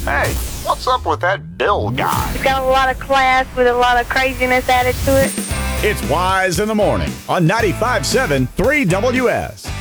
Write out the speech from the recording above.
Hey, what's up with that Bill guy? He's got a lot of class with a lot of craziness added to it. It's Wise in the Morning on 95.7 3WS.